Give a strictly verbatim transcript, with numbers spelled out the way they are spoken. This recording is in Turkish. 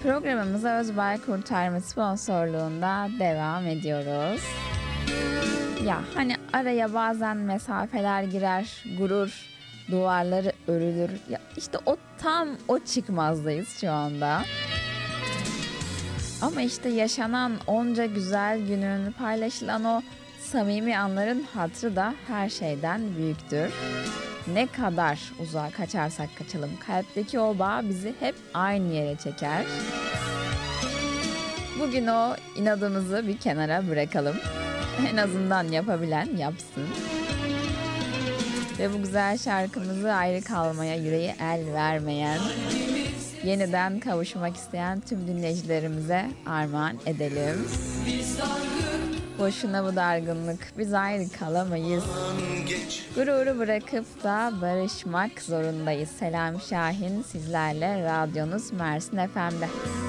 Programımıza Özbay Kurtarma sponsorluğunda devam ediyoruz. Ya hani araya bazen mesafeler girer, gurur duvarları örülür. Ya işte o tam o çıkmazdayız şu anda. Ama işte yaşanan onca güzel günün, paylaşılan o samimi anların hatırı da her şeyden büyüktür. Ne kadar uzağa kaçarsak kaçalım, kalpteki o bağ bizi hep aynı yere çeker. Bugün o inadımızı bir kenara bırakalım. En azından yapabilen yapsın. Ve bu güzel şarkımızı ayrı kalmaya yüreği el vermeyen, yeniden kavuşmak isteyen tüm dinleyicilerimize armağan edelim. Boşuna bu dargınlık, biz ayrı kalamayız. Gururu bırakıp da barışmak zorundayız. Selami Şahin sizlerle, radyonuz Mersin F M'de.